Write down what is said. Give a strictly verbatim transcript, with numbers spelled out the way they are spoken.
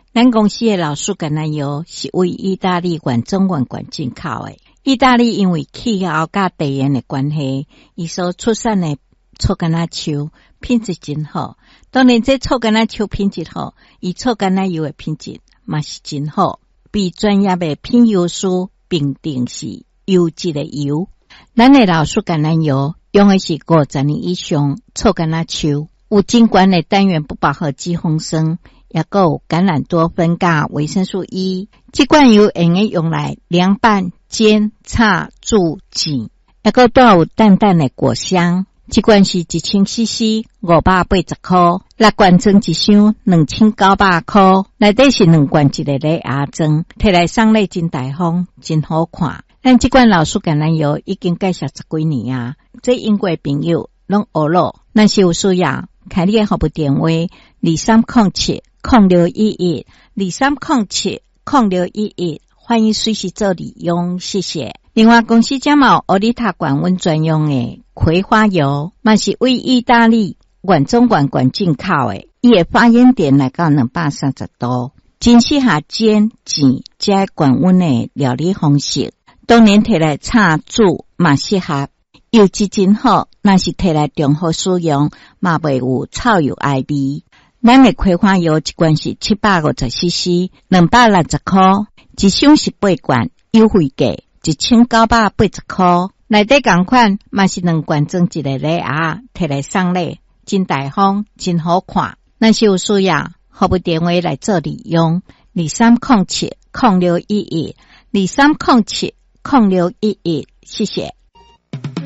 咱公司的老树橄榄油是为意大利原装原罐进口的。意大利因为气候甲地缘的关系，伊所出产的臭橄榄树品质真好。当然，这臭橄榄树品质好，伊臭橄榄油的品质嘛是真好，被专业的品油师评定是优质的油。咱的老树橄榄油用的是五十年以上臭橄榄树，有真悬的单元不饱和脂肪酸。也有橄榄多酚加维生素 E， 这罐油用来用来凉拌、煎、炒、煮、煎，也有带有淡淡的果香。这罐是一千 C C， 五百八十块，六罐装一箱，两千九百块。内底是两罐一个礼盒装，摕来送礼真大方，真好看。咱这罐老树橄榄油已经介绍十几年啊，这英国朋友拢学了，咱是有需要，开你的服务电话二三零七。零六一一二三零七零六一一，欢迎随时做利用，谢谢。另外，公司将有欧丽塔管温专用的葵花油，嘛是为意大利原装原罐进口的，伊的发烟点来到两百三十度，真适合煎、煎加管温的料理方式。当然，摕来炒煮嘛适合，油质真好，那是摕来中好使用，嘛袂有臭油爱味。咱的葵花油一罐是七百五十 C C， 两百六十块，一箱是八罐，优惠价一千九百八十块。内底同款嘛是两罐装一个礼盒，摕来送礼，真大方，真好看。咱是有需要，服务电话来做利用，二三零七零六一一，二三零七零六一一，谢谢。